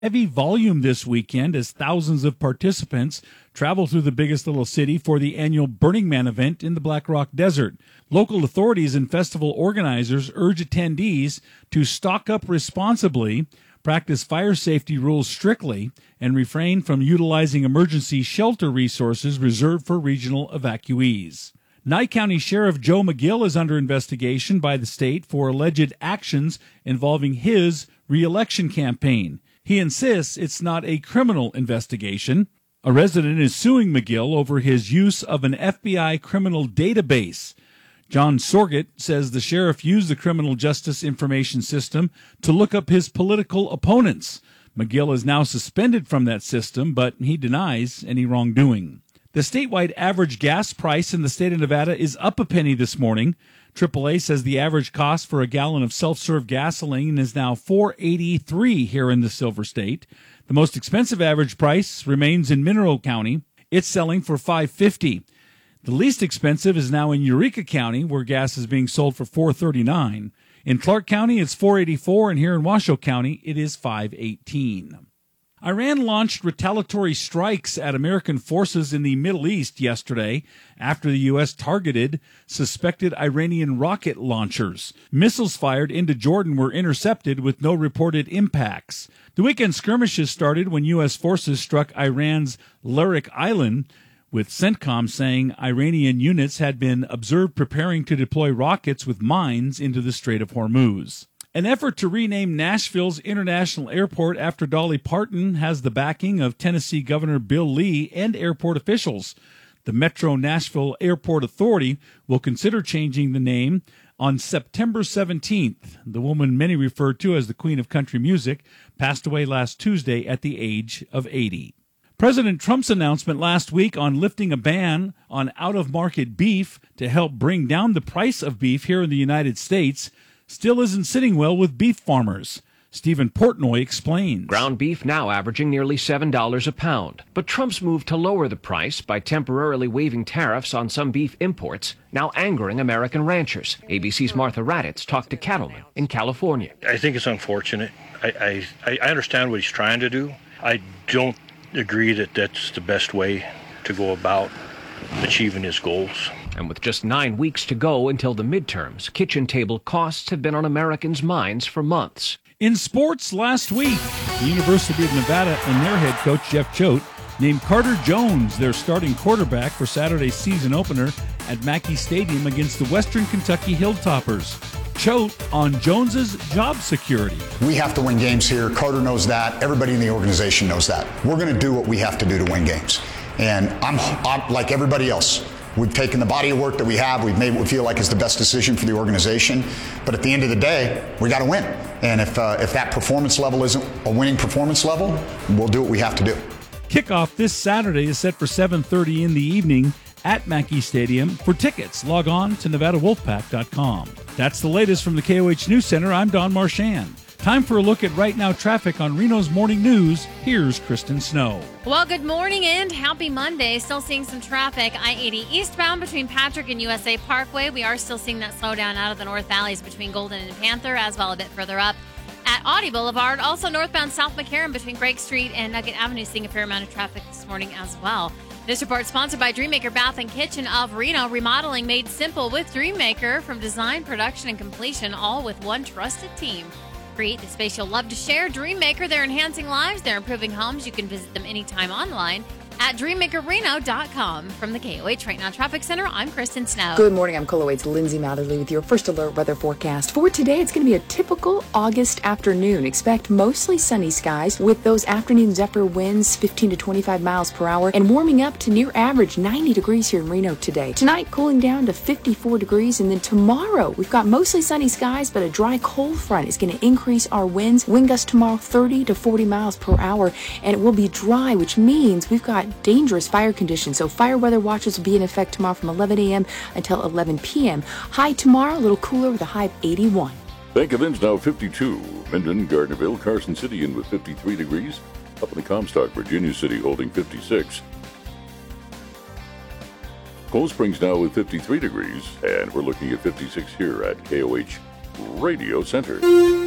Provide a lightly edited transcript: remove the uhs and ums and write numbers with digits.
Heavy volume this weekend as thousands of participants travel through the biggest little city for the annual Burning Man event in the Black Rock Desert. Local authorities and festival organizers urge attendees to stock up responsibly, practice fire safety rules strictly, and refrain from utilizing emergency shelter resources reserved for regional evacuees. Nye County Sheriff Joe McGill is under investigation by the state for alleged actions involving his re-election campaign. He insists it's not a criminal investigation. A resident is suing McGill over his use of an FBI criminal database. John Sorgett says the sheriff used the Criminal Justice Information System to look up his political opponents. McGill is now suspended from that system, but he denies any wrongdoing. The statewide average gas price in the state of Nevada is up a penny this morning. AAA says the average cost for a gallon of self-serve gasoline is now $4.83 here in the Silver State. The most expensive average price remains in Mineral County. It's selling for $5.50. The least expensive is now in Eureka County, where gas is being sold for $4.39. In Clark County, it's $4.84, and here in Washoe County, it is $5.18. Iran launched retaliatory strikes at American forces in the Middle East yesterday after the U.S. targeted suspected Iranian rocket launchers. Missiles fired into Jordan were intercepted with no reported impacts. The weekend skirmishes started when U.S. forces struck Iran's Larik Island, with CENTCOM saying Iranian units had been observed preparing to deploy rockets with mines into the Strait of Hormuz. An effort to rename Nashville's International Airport after Dolly Parton has the backing of Tennessee Governor Bill Lee and airport officials. The Metro Nashville Airport Authority will consider changing the name on September 17th. The woman many refer to as the Queen of Country Music passed away last Tuesday at the age of 80. President Trump's announcement last week on lifting a ban on out-of-market beef to help bring down the price of beef here in the United States still isn't sitting well with beef farmers. Stephen Portnoy explains. Ground beef now averaging nearly $7 a pound. But Trump's move to lower the price by temporarily waiving tariffs on some beef imports now angering American ranchers. ABC's Martha Raddatz talked to cattlemen in California. I think it's unfortunate. I understand what he's trying to do. I don't agree that that's the best way to go about achieving his goals. And with just 9 weeks to go until the midterms, kitchen table costs have been on Americans' minds for months. In sports last week, the University of Nevada and their head coach, Jeff Choate, named Carter Jones their starting quarterback for Saturday's season opener at Mackey Stadium against the Western Kentucky Hilltoppers. Choate on Jones's job security. We have to win games here. Carter knows that. Everybody in the organization knows that. We're going to do what we have to do to win games. And I'm like everybody else. We've taken the body of work that we have. We've made what we feel like is the best decision for the organization. But at the end of the day, we got to win. And if that performance level isn't a winning performance level, we'll do what we have to do. Kickoff this Saturday is set for 7:30 in the evening at Mackey Stadium. For tickets, log on to NevadaWolfPack.com. That's the latest from the KOH News Center. I'm Don Marchand. Time for a look at right now traffic on Reno's Morning News. Here's Kristen Snow. Well, good morning and happy Monday. Still seeing some traffic. I-80 eastbound between Patrick and USA Parkway. We are still seeing that slow down out of the north alleys between Golden and Panther, as well a bit further up at Audie Boulevard. Also northbound South McCarran between Greg Street and Nugget Avenue, seeing a fair amount of traffic this morning as well. This report sponsored by Dreammaker Bath and Kitchen of Reno. Remodeling made simple with Dreammaker, from design, production, and completion, all with one trusted team. Create the space you'll love to share. Dreammaker, they're enhancing lives. They're improving homes. You can visit them anytime online at DreammakerReno.com. From the KOH Right Now Traffic Center, I'm Kristen Snow. Good morning. I'm KOH's Lindsay Matherly with your first alert weather forecast. For today, it's going to be a typical August afternoon. Expect mostly sunny skies with those afternoon zephyr winds 15 to 25 miles per hour and warming up to near average 90 degrees here in Reno today. Tonight, cooling down to 54 degrees. And then tomorrow, we've got mostly sunny skies, but a dry cold front is going to increase our winds. Wind gusts tomorrow 30 to 40 miles per hour, and it will be dry, which means we've got dangerous fire conditions. So fire weather watches will be in effect tomorrow from 11 a.m. until 11 p.m. High tomorrow, a little cooler with a high of 81. Bank of Inns now 52. Minden, Gardnerville, Carson City in with 53 degrees. Up in the Comstock, Virginia City holding 56. Cold Springs now with 53 degrees. And we're looking at 56 here at KOH Radio Center.